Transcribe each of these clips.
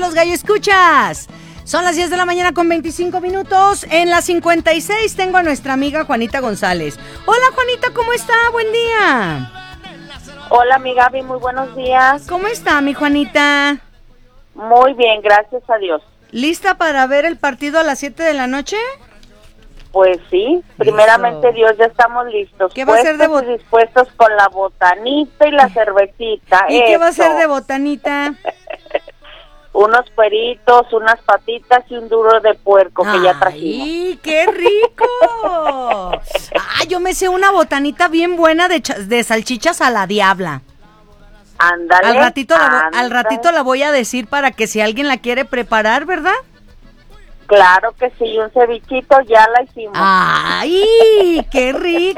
los gallo escuchas. Son las 10 de la mañana con 25 minutos. En la 56 tengo a nuestra amiga Juanita González. Hola, Juanita, ¿cómo está? Buen día. Hola, mi Gaby, muy buenos días. ¿Cómo está, mi Juanita? Muy bien, gracias a Dios. ¿Lista para ver el partido a las 7 de la noche? Pues sí, primeramente Eso. Dios, ya estamos listos. ¿Qué va a ser de dispuestos con la botanita y la cervecita. ¿Y qué va a ser de botanita? Unos cueritos, unas patitas y un duro de puerco que ya trajimos. ¡Ay, qué rico! Yo me sé una botanita bien buena de salchichas a la diabla. Ándale. Al ratito la voy a decir para que si alguien la quiere preparar, ¿verdad? Claro que sí, un cevichito ya la hicimos. ¡Ay, qué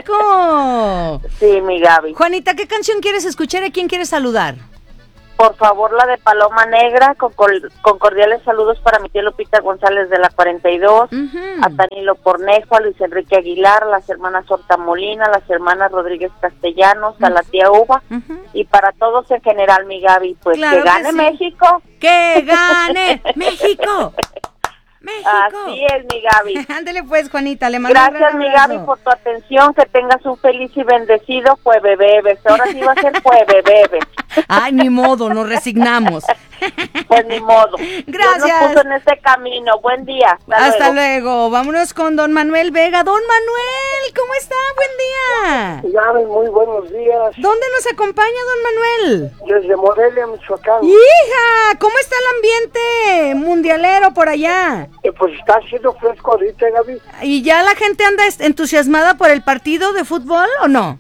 rico! Sí, mi Gaby. Juanita, ¿qué canción quieres escuchar y a quién quieres saludar? Por favor, la de Paloma Negra, con cordiales saludos para mi tía Lupita González de la 42, a Danilo Cornejo, a Luis Enrique Aguilar, las hermanas Horta Molina, las hermanas Rodríguez Castellanos, a la tía Uva, y para todos en general, mi Gaby, pues claro que gane México. ¡Que gane México! ¡México! Así es, mi Gaby. Ándele pues, Juanita, le mando Gracias, mi Gaby, por tu atención, que tengas un feliz y bendecido jueves. Ahora sí va a ser jueves. Ay, ni modo, nos resignamos. Pues ni modo. Gracias. Dios nos puso en este camino. Buen día. Hasta luego. Vámonos con don Manuel Vega. Don Manuel, ¿cómo está? Buen día. Gaby, muy buenos días. ¿Dónde nos acompaña don Manuel? Desde Morelia, Michoacán. ¡Hija! ¿Cómo está el ambiente mundialero por allá? Pues está haciendo fresco ahorita, Gaby. ¿Y ya la gente anda entusiasmada por el partido de fútbol o no?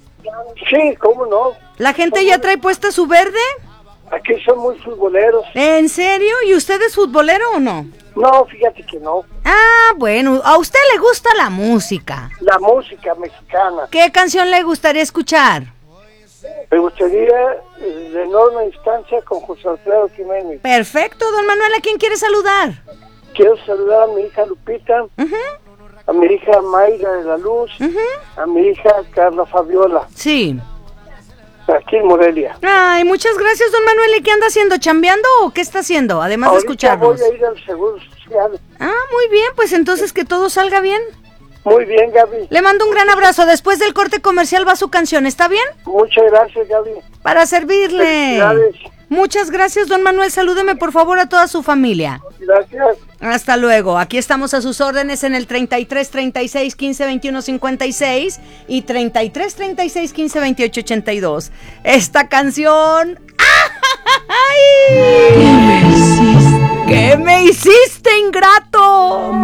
Sí, ¿cómo no? ¿La gente ya trae puesta su verde? Aquí son muy futboleros. ¿En serio? ¿Y usted es futbolero o no? No, fíjate que no. Ah, bueno, a usted le gusta la música. La música mexicana. ¿Qué canción le gustaría escuchar? Me gustaría de enorme instancia con José Alfredo Jiménez. Perfecto, don Manuel, ¿a quién quiere saludar? Quiero saludar a mi hija Lupita, a mi hija Mayra de la Luz, a mi hija Carla Fabiola. Sí. Aquí en Morelia. Ay, muchas gracias, don Manuel. ¿Y qué anda haciendo? ¿Chambeando o qué está haciendo? Además ahorita de escucharnos. Voy a ir al Seguro Social. Ah, muy bien, pues entonces que todo salga bien. Muy bien, Gaby. Le mando un gran abrazo. Después del corte comercial va su canción, ¿está bien? Muchas gracias, Gaby. Para servirle. Felicidades. Muchas gracias, don Manuel. Salúdeme, por favor, a toda su familia. Gracias. Hasta luego. Aquí estamos a sus órdenes en el 33 36 15 21 56 y 33 36 15 28 82. Esta canción... ¡Ay! ¿Qué me hiciste, ingrato?